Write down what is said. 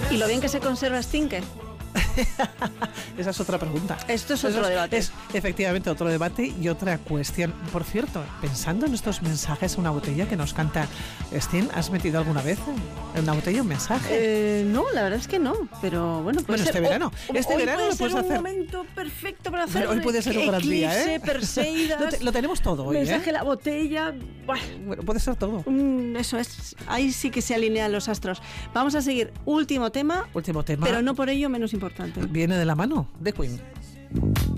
¿Y lo bien que se conserva Stinker? Esa es otra pregunta. Esto es otro debate. Es efectivamente otro debate y otra cuestión. Por cierto, pensando en estos mensajes, una botella que nos canta Sting, ¿has metido alguna vez en una botella un mensaje? No, la verdad es que no. Pero bueno, puede ser, este verano. Este hoy verano puede lo puedes ser hacer. un momento perfecto para hacer. Hoy puede ser un gran día, ¿eh? Perseidas, lo tenemos todo hoy, mensaje la botella. Bueno, puede ser todo. Eso es. Ahí sí que se alinean los astros. Vamos a seguir. Último tema. Último tema. Pero no por ello menos importante. Viene de la mano de Queen.